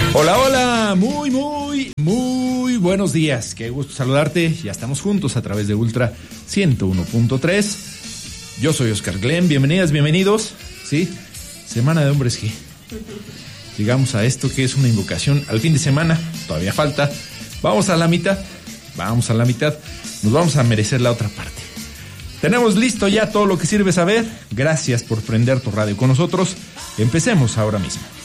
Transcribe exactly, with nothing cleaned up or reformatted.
Hola, hola, muy, muy, muy buenos días. Qué gusto saludarte. Ya estamos juntos a través de Ultra ciento uno punto tres. Yo soy Oscar Glenn. Bienvenidas, bienvenidos. Sí, Semana de Hombres G. Llegamos a esto que es una invocación al fin de semana. Todavía falta. Vamos a la mitad. Vamos a la mitad. Nos vamos a merecer la otra parte. Tenemos listo ya todo lo que sirve saber. Gracias por prender tu radio con nosotros. Empecemos ahora mismo.